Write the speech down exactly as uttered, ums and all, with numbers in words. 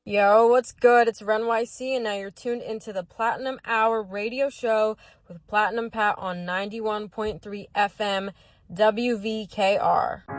Yo, what's good? It's Ren Y C, and now you're tuned into the Platinum Hour radio show with Platinum Pat on ninety-one point three F M W V K R.